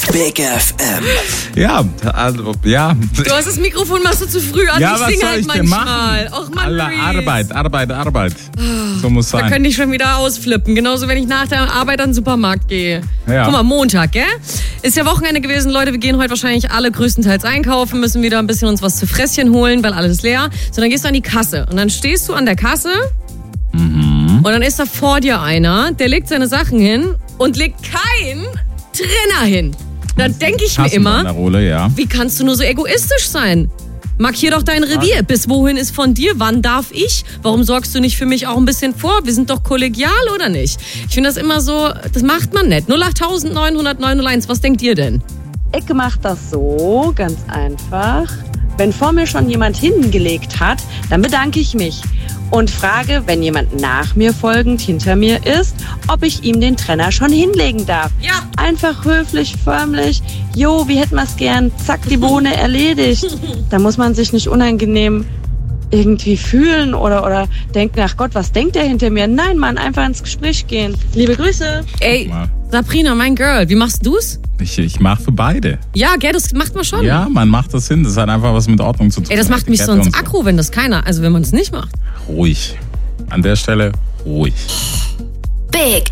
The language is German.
Big FM. Ja, also, ja. Du hast das Mikrofon, machst du zu früh an. Ja, ich was sing soll halt ich denn manchmal. machen? Och Mann, Alle Maurice. Arbeit. So muss Da sein. könnte ich schon wieder ausflippen. Genauso, wenn ich nach der Arbeit an den Supermarkt gehe. Ja. Guck mal, Montag, gell? Ist ja Wochenende gewesen. Leute, wir gehen heute wahrscheinlich alle größtenteils einkaufen, müssen wieder ein bisschen uns was zu Fresschen holen, weil alles ist leer. So, dann gehst du an die Kasse. Und dann stehst du an der Kasse und dann ist da vor dir einer, der legt seine Sachen hin und legt keinen Trenner hin. Da denke ich mir immer, Kassenbanderole, ja. wie kannst du nur so egoistisch sein? Markier doch dein Revier. Bis wohin ist von dir? Wann darf ich? Warum sorgst du nicht für mich auch ein bisschen vor? Wir sind doch kollegial, oder nicht? Ich finde das immer so, das macht man nicht. 08901, was denkt ihr denn? Ich mache das so, ganz einfach. Wenn vor mir schon jemand hingelegt hat, dann bedanke ich mich und frage, wenn jemand nach mir folgend hinter mir ist, ob ich ihm den Trenner schon hinlegen darf. Ja. Einfach höflich, förmlich. Jo, wie hätten wir's gern? Zack, die Bohne erledigt. Da muss man sich nicht unangenehm irgendwie fühlen oder denken, ach Gott, was denkt der hinter mir? Nein, Mann, einfach ins Gespräch gehen. Liebe Grüße. Ey, Sabrina, mein Girl, wie machst du's? Ich mache für beide. Ja, gell, das macht man schon. Ja, man macht das hin. Das hat einfach was mit Ordnung zu tun. Ey, das macht mich Etikette sonst und aggro, wenn das keiner, also wenn man es nicht macht. Ruhig. An der Stelle ruhig. Big